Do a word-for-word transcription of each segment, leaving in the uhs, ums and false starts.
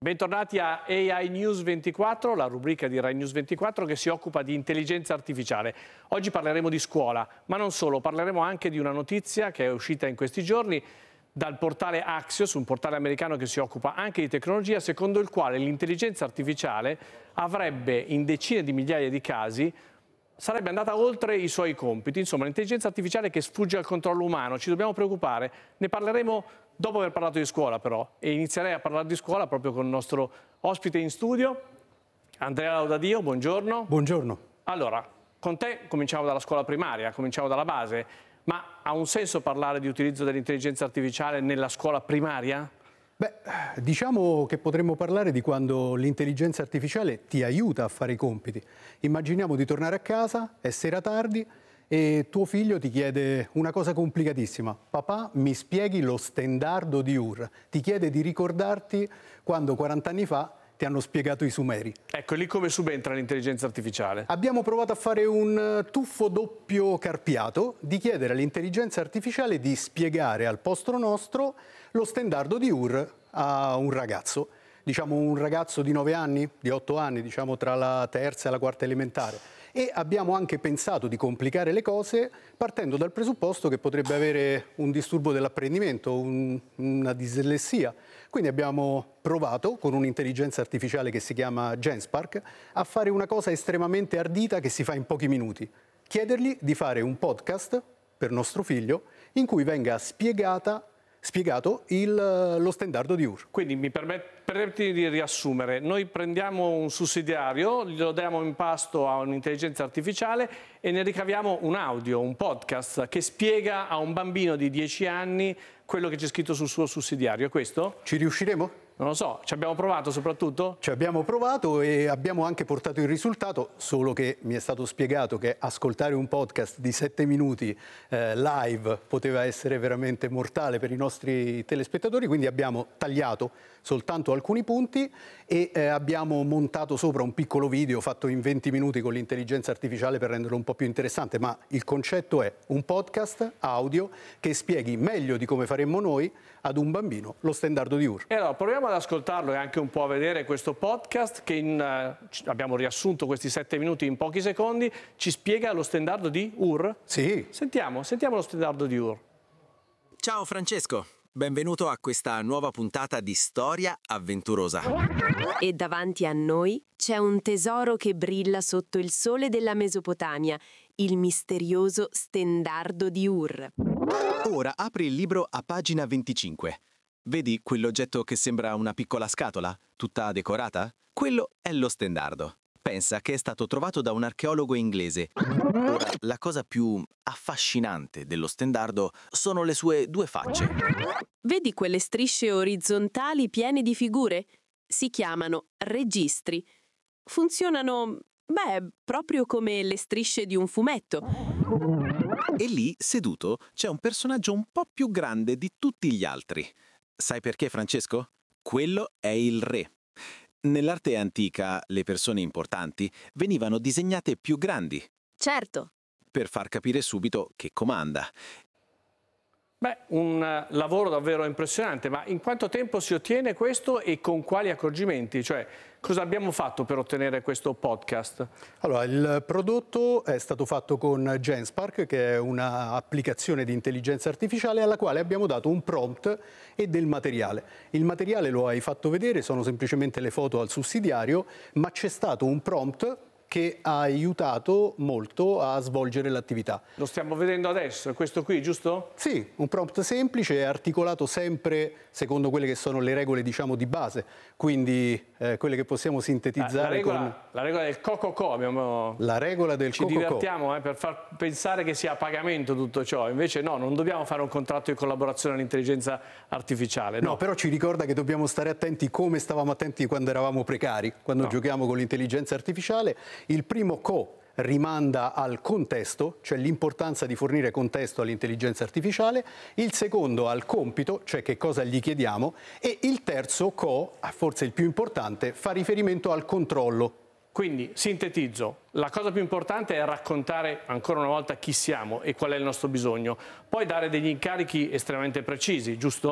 Bentornati a A I News ventiquattro, la rubrica di Rai News ventiquattro che si occupa di intelligenza artificiale. Oggi parleremo di scuola, ma non solo, parleremo anche di una notizia che è uscita in questi giorni dal portale Axios, un portale americano che si occupa anche di tecnologia, secondo il quale l'intelligenza artificiale avrebbe in decine di migliaia di casi sarebbe andata oltre i suoi compiti. Insomma, l'intelligenza artificiale che sfugge al controllo umano. Ci dobbiamo preoccupare. Ne parleremo dopo aver parlato di scuola, però. E inizierei a parlare di scuola proprio con il nostro ospite in studio, Andrea Laudadio. Buongiorno. Buongiorno. Allora, con te cominciamo dalla scuola primaria, cominciamo dalla base. Ma ha un senso parlare di utilizzo dell'intelligenza artificiale nella scuola primaria? Beh, diciamo che potremmo parlare di quando l'intelligenza artificiale ti aiuta a fare i compiti. Immaginiamo di tornare a casa, è sera tardi e tuo figlio ti chiede una cosa complicatissima. Papà, mi spieghi lo stendardo di Ur. Ti chiede di ricordarti quando quaranta anni fa ti hanno spiegato i Sumeri. Ecco, lì come subentra l'intelligenza artificiale? Abbiamo provato a fare un tuffo doppio carpiato, di chiedere all'intelligenza artificiale di spiegare al posto nostro lo stendardo di Ur a un ragazzo. Diciamo un ragazzo di nove anni, di otto anni, diciamo tra la terza e la quarta elementare. E abbiamo anche pensato di complicare le cose partendo dal presupposto che potrebbe avere un disturbo dell'apprendimento, un, una dislessia. Quindi abbiamo provato con un'intelligenza artificiale che si chiama Genspark a fare una cosa estremamente ardita che si fa in pochi minuti. Chiedergli di fare un podcast per nostro figlio in cui venga spiegata spiegato il, lo stendardo di Ur. Quindi mi permetti di riassumere, noi prendiamo un sussidiario, lo diamo in pasto a un'intelligenza artificiale e ne ricaviamo un audio, un podcast che spiega a un bambino di dieci anni quello che c'è scritto sul suo sussidiario, è questo? Ci riusciremo? Non lo so, ci abbiamo provato soprattutto? Ci abbiamo provato e abbiamo anche portato il risultato, solo che mi è stato spiegato che ascoltare un podcast di sette minuti eh, live poteva essere veramente mortale per i nostri telespettatori, quindi abbiamo tagliato soltanto alcuni punti e eh, abbiamo montato sopra un piccolo video fatto in venti minuti con l'intelligenza artificiale per renderlo un po' più interessante, ma il concetto è un podcast audio che spieghi meglio di come faremmo noi ad un bambino lo stendardo di Ur. E allora proviamo ad ascoltarlo e anche un po' a vedere questo podcast che in, uh, abbiamo riassunto questi sette minuti in pochi secondi, ci spiega lo stendardo di Ur? Sì. Sentiamo, sentiamo lo stendardo di Ur. Ciao Francesco, benvenuto a questa nuova puntata di Storia Avventurosa. E davanti a noi c'è un tesoro che brilla sotto il sole della Mesopotamia, il misterioso stendardo di Ur. Ora apri il libro a pagina venticinque. Vedi quell'oggetto che sembra una piccola scatola, tutta decorata? Quello è lo stendardo. Pensa che è stato trovato da un archeologo inglese. Ora, la cosa più affascinante dello stendardo sono le sue due facce. Vedi quelle strisce orizzontali piene di figure? Si chiamano registri. Funzionano, beh, proprio come le strisce di un fumetto. E lì, seduto, c'è un personaggio un po' più grande di tutti gli altri. Sai perché, Francesco? Quello è il re. Nell'arte antica, le persone importanti venivano disegnate più grandi. Certo. Per far capire subito che comanda. Beh, un lavoro davvero impressionante, ma in quanto tempo si ottiene questo e con quali accorgimenti? Cioè, cosa abbiamo fatto per ottenere questo podcast? Allora, il prodotto è stato fatto con Genspark, che è un'applicazione di intelligenza artificiale alla quale abbiamo dato un prompt e del materiale. Il materiale lo hai fatto vedere, sono semplicemente le foto al sussidiario, ma c'è stato un prompt che ha aiutato molto a svolgere l'attività. Lo stiamo vedendo adesso, è questo qui, giusto? Sì, un prompt semplice, articolato sempre secondo quelle che sono le regole, diciamo, di base, quindi eh, quelle che possiamo sintetizzare la, la regola, con... La regola del co-co-co, abbiamo... La regola del Ci co-co-co. divertiamo eh, per far pensare che sia a pagamento tutto ciò, invece no, non dobbiamo fare un contratto di collaborazione all'intelligenza artificiale. No, no, però ci ricorda che dobbiamo stare attenti come stavamo attenti quando eravamo precari, quando no. giochiamo con l'intelligenza artificiale. Il primo co rimanda al contesto, cioè l'importanza di fornire contesto all'intelligenza artificiale, il secondo al compito, cioè che cosa gli chiediamo, e il terzo co, forse il più importante, fa riferimento al controllo. Quindi, sintetizzo, la cosa più importante è raccontare ancora una volta chi siamo e qual è il nostro bisogno, poi dare degli incarichi estremamente precisi, giusto?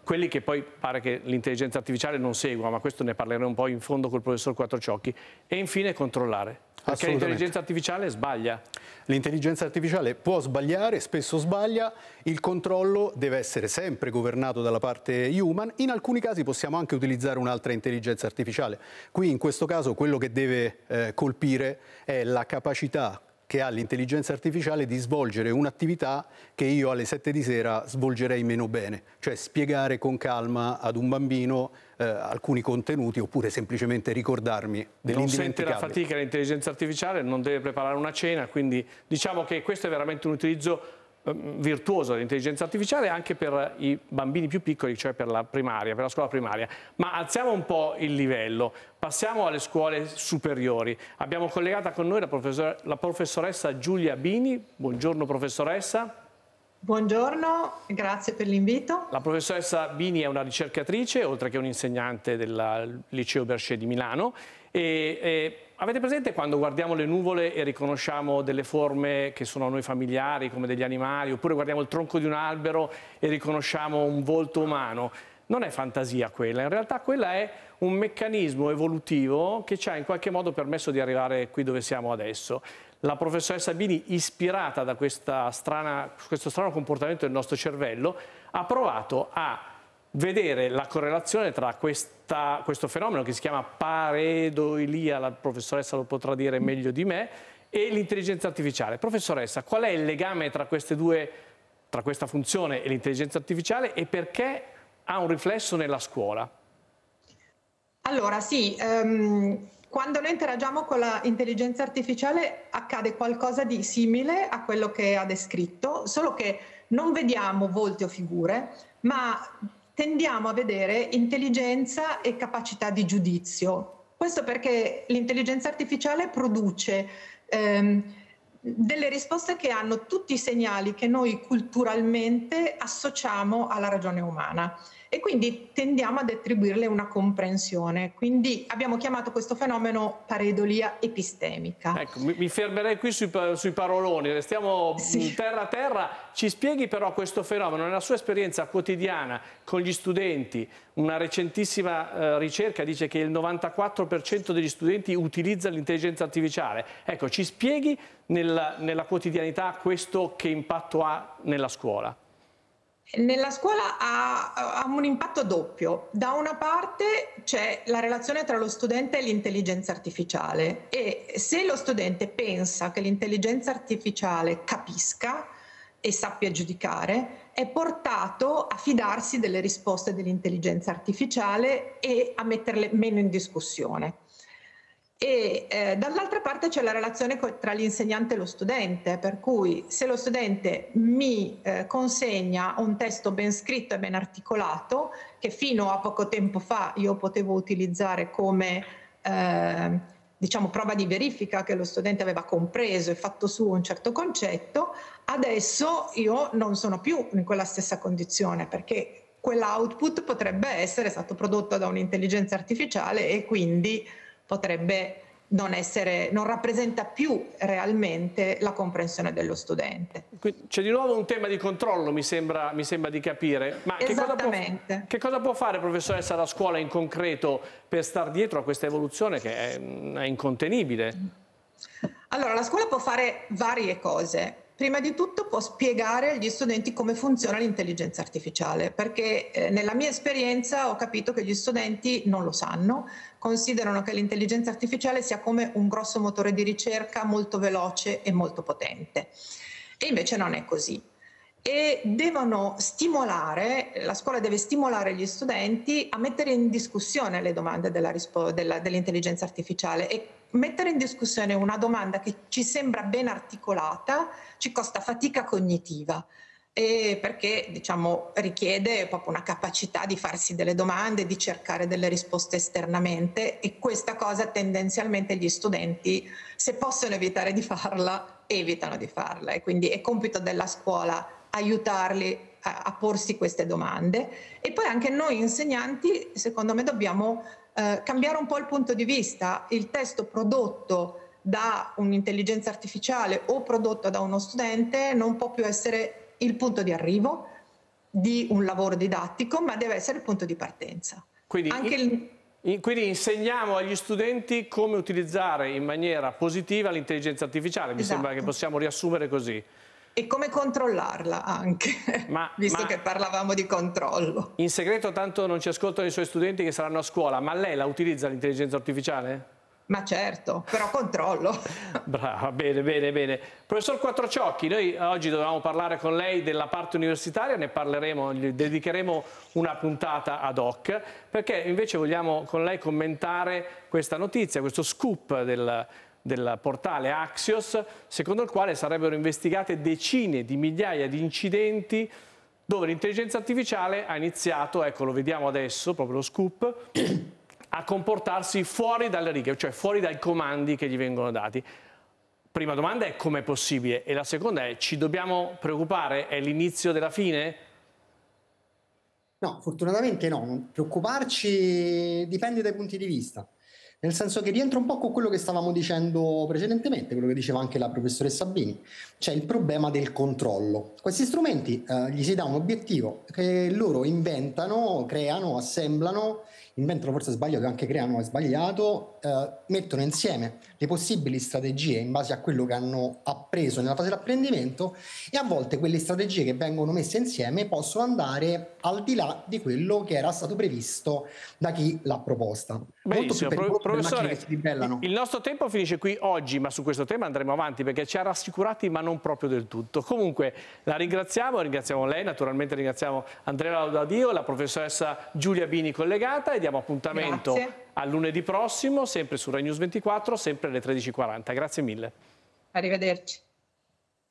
quelli che poi pare che l'intelligenza artificiale non segua, ma questo ne parleremo un po' in fondo col professor Quattrociocchi. E infine controllare, perché l'intelligenza artificiale sbaglia. L'intelligenza artificiale può sbagliare, spesso sbaglia, il controllo deve essere sempre governato dalla parte human, in alcuni casi possiamo anche utilizzare un'altra intelligenza artificiale. Qui in questo caso quello che deve eh, colpire è la capacità che ha l'intelligenza artificiale di svolgere un'attività che io alle sette di sera svolgerei meno bene, cioè spiegare con calma ad un bambino eh, alcuni contenuti oppure semplicemente ricordarmi dell'indimenticabile. Non sente la fatica l'intelligenza artificiale, non deve preparare una cena, quindi diciamo che questo è veramente un utilizzo virtuoso dell'intelligenza artificiale anche per i bambini più piccoli, cioè per la primaria, per la scuola primaria. Ma alziamo un po' il livello, passiamo alle scuole superiori. Abbiamo collegata con noi la, professor la professoressa Giulia Bini. Buongiorno professoressa. Buongiorno, grazie per l'invito. La professoressa Bini è una ricercatrice, oltre che un'insegnante del liceo Berchet di Milano. E, e avete presente quando guardiamo le nuvole e riconosciamo delle forme che sono a noi familiari, come degli animali, oppure guardiamo il tronco di un albero e riconosciamo un volto umano? Non è fantasia quella, in realtà quella è un meccanismo evolutivo che ci ha in qualche modo permesso di arrivare qui dove siamo adesso. La professoressa Bini, ispirata da questa strana, questo strano comportamento del nostro cervello, ha provato a vedere la correlazione tra questa, questo fenomeno che si chiama pareidolia, la professoressa lo potrà dire meglio di me, e l'intelligenza artificiale. Professoressa, qual è il legame tra queste due, tra questa funzione e l'intelligenza artificiale e perché ha un riflesso nella scuola? Allora sì, um, quando noi interagiamo con l'intelligenza artificiale accade qualcosa di simile a quello che ha descritto, solo che non vediamo volti o figure, ma tendiamo a vedere intelligenza e capacità di giudizio. Questo perché l'intelligenza artificiale produce ehm, delle risposte che hanno tutti i segnali che noi culturalmente associamo alla ragione umana e quindi tendiamo ad attribuirle una comprensione. Quindi abbiamo chiamato questo fenomeno pareidolia epistemica. Ecco, mi fermerei qui sui, sui paroloni, restiamo sì. terra a terra. Ci spieghi però questo fenomeno nella sua esperienza quotidiana con gli studenti. Una recentissima eh, ricerca dice che il novantaquattro per cento degli studenti utilizza l'intelligenza artificiale. Ecco, ci spieghi nella, nella quotidianità questo che impatto ha nella scuola? Nella scuola ha, ha un impatto doppio. Da una parte c'è la relazione tra lo studente e l'intelligenza artificiale e se lo studente pensa che l'intelligenza artificiale capisca e sappia giudicare, è portato a fidarsi delle risposte dell'intelligenza artificiale e a metterle meno in discussione. E eh, dall'altra parte c'è la relazione tra l'insegnante e lo studente, per cui se lo studente mi eh, consegna un testo ben scritto e ben articolato, che fino a poco tempo fa io potevo utilizzare come eh, diciamo prova di verifica che lo studente aveva compreso e fatto su un certo concetto, adesso io non sono più in quella stessa condizione perché quell'output potrebbe essere stato prodotto da un'intelligenza artificiale e quindi potrebbe non essere, non rappresenta più realmente la comprensione dello studente. C'è di nuovo un tema di controllo, mi sembra, mi sembra di capire. Ma che cosa, può, che cosa può fare, professoressa, la scuola in concreto per star dietro a questa evoluzione che è, è incontenibile? Allora, la scuola può fare varie cose. Prima di tutto può spiegare agli studenti come funziona l'intelligenza artificiale, perché eh, nella mia esperienza ho capito che gli studenti non lo sanno, considerano che l'intelligenza artificiale sia come un grosso motore di ricerca molto veloce e molto potente. E invece non è così. E devono stimolare, la scuola deve stimolare gli studenti a mettere in discussione le domande della, della, dell'intelligenza artificiale e mettere in discussione una domanda che ci sembra ben articolata ci costa fatica cognitiva e perché diciamo richiede proprio una capacità di farsi delle domande, di cercare delle risposte esternamente e questa cosa tendenzialmente gli studenti, se possono evitare di farla, evitano di farla e quindi è compito della scuola aiutarli a, a porsi queste domande e poi anche noi insegnanti secondo me dobbiamo eh, cambiare un po' il punto di vista. Il testo prodotto da un'intelligenza artificiale o prodotto da uno studente non può più essere il punto di arrivo di un lavoro didattico, ma deve essere il punto di partenza. Quindi, Anche il... in, quindi insegniamo agli studenti come utilizzare in maniera positiva l'intelligenza artificiale, mi Esatto. sembra che possiamo riassumere così. E come controllarla anche, ma, visto ma che parlavamo di controllo. In segreto tanto non ci ascoltano i suoi studenti che saranno a scuola, ma lei la utilizza l'intelligenza artificiale? Ma certo, però controllo. Brava, bene, bene, bene. Professor Quattrociocchi, noi oggi dovevamo parlare con lei della parte universitaria, ne parleremo, gli dedicheremo una puntata ad hoc, perché invece vogliamo con lei commentare questa notizia, questo scoop del... del portale Axios, secondo il quale sarebbero investigate decine di migliaia di incidenti dove l'intelligenza artificiale ha iniziato, ecco lo vediamo adesso, proprio lo scoop, a comportarsi fuori dalle righe, cioè fuori dai comandi che gli vengono dati. Prima domanda è com'è possibile e la seconda è ci dobbiamo preoccupare? È l'inizio della fine? No, fortunatamente no, preoccuparci dipende dai punti di vista. Nel senso che rientra un po' con quello che stavamo dicendo precedentemente, quello che diceva anche la professoressa Bini, cioè il problema del controllo. Questi strumenti eh, gli si dà un obiettivo che loro inventano, creano, assemblano, inventano forse è sbagliato, anche creano è sbagliato, eh, mettono insieme le possibili strategie in base a quello che hanno appreso nella fase di apprendimento e a volte quelle strategie che vengono messe insieme possono andare al di là di quello che era stato previsto da chi l'ha proposta. Benissimo, Molto più professore, che si ribellano. Il nostro tempo finisce qui oggi, ma su questo tema andremo avanti perché ci ha rassicurati ma non proprio del tutto. Comunque la ringraziamo, ringraziamo lei, naturalmente ringraziamo Andrea Laudadio, la professoressa Giulia Bini collegata e diamo appuntamento Grazie. a lunedì prossimo, sempre su Rai News ventiquattro, sempre alle tredici e quaranta. Grazie mille. Arrivederci.